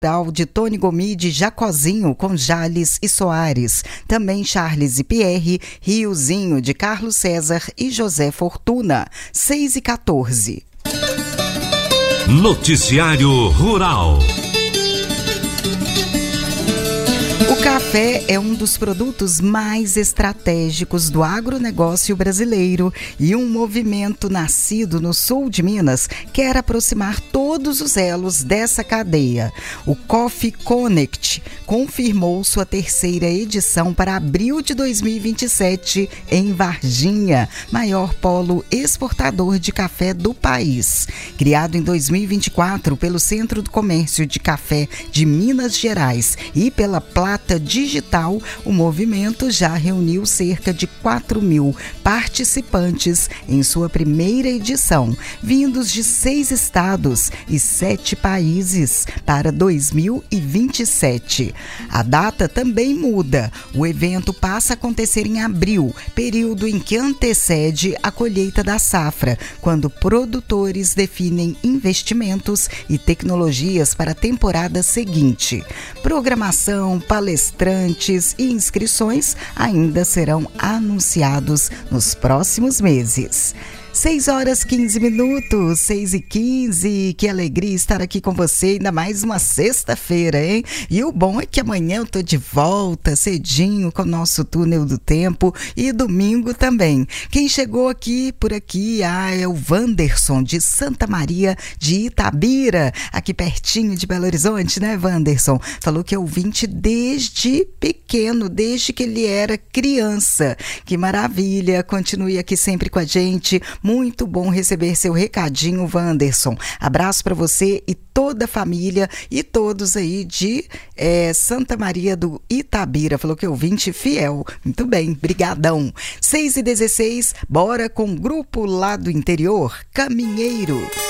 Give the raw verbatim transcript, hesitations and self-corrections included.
de Tony Gomi de Jacozinho com Jales e Soares. Também Charles e Pierre, Riozinho de Carlos César e José Fortuna. seis e quatorze. Noticiário Rural. O café é um dos produtos mais estratégicos do agronegócio brasileiro e um movimento nascido no sul de Minas quer aproximar todos os elos dessa cadeia. O Coffee Connect confirmou sua terceira edição para abril de dois mil e vinte e sete em Varginha, maior polo exportador de café do país. Criado em dois mil e vinte e quatro pelo Centro do Comércio de Café de Minas Gerais e pela Plata Digital, o movimento já reuniu cerca de quatro mil participantes em sua primeira edição, vindos de seis estados e sete países para dois mil e vinte e sete. A data também muda. O evento passa a acontecer em abril, período em que antecede a colheita da safra, quando produtores definem investimentos e tecnologias para a temporada seguinte. Programação, palestrantes e inscrições ainda serão anunciados nos próximos meses. seis horas quinze minutos, seis e quinze, que alegria estar aqui com você, ainda mais uma sexta-feira, hein? E o bom é que amanhã eu tô de volta cedinho com o nosso túnel do tempo e domingo também. Quem chegou aqui, por aqui, ah, é o Wanderson de Santa Maria de Itabira, aqui pertinho de Belo Horizonte, né, Wanderson? Falou que é ouvinte desde pequeno, desde que ele era criança. Que maravilha, continue aqui sempre com a gente. Muito bom receber seu recadinho, Wanderson. Abraço para você e toda a família e todos aí de é, Santa Maria do Itabira. Falou que é ouvinte fiel. Muito bem, brigadão. seis e dezesseis, bora com o grupo lá do interior, Caminheiro.